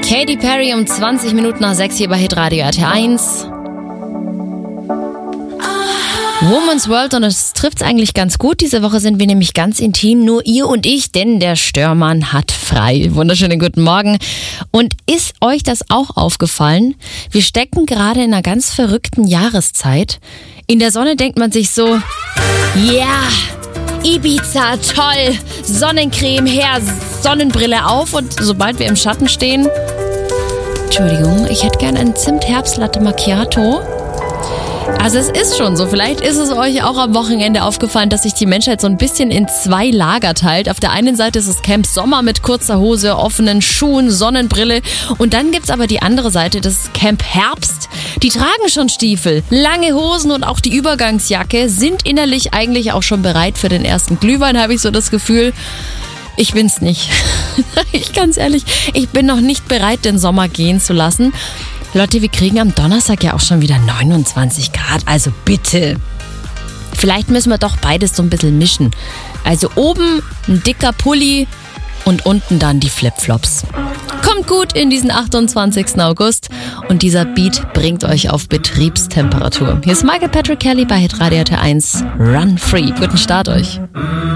Katy Perry um 20 Minuten nach 6 hier bei Hitradio RT1. Woman's World, und es trifft's eigentlich ganz gut. Diese Woche sind wir nämlich ganz intim, nur ihr und ich, denn der Störmann hat frei. Wunderschönen guten Morgen. Und ist euch das auch aufgefallen? Wir stecken gerade in einer ganz verrückten Jahreszeit. In der Sonne denkt man sich so, yeah, Ibiza, toll, Sonnencreme her, Sonnenbrille auf, und sobald wir im Schatten stehen, Entschuldigung, ich hätte gern einen Zimt-Herbst-Latte Macchiato. Also es ist schon so, vielleicht ist es euch auch am Wochenende aufgefallen, dass sich die Menschheit so ein bisschen in zwei Lager teilt. Auf der einen Seite ist es Camp Sommer mit kurzer Hose, offenen Schuhen, Sonnenbrille, und dann gibt's aber die andere Seite, das ist Camp Herbst. Die tragen schon Stiefel, lange Hosen und auch die Übergangsjacke, sind innerlich eigentlich auch schon bereit für den ersten Glühwein, habe ich so das Gefühl. Ich bin's nicht. Ich ganz ehrlich, ich bin noch nicht bereit, den Sommer gehen zu lassen. Leute, wir kriegen am Donnerstag ja auch schon wieder 29 Grad, also bitte. Vielleicht müssen wir doch beides so ein bisschen mischen. Also oben ein dicker Pulli und unten dann die Flipflops. Kommt gut in diesen 28. August, und dieser Beat bringt euch auf Betriebstemperatur. Hier ist Michael Patrick Kelly bei Hitradio RT1. Run Free. Guten Start euch.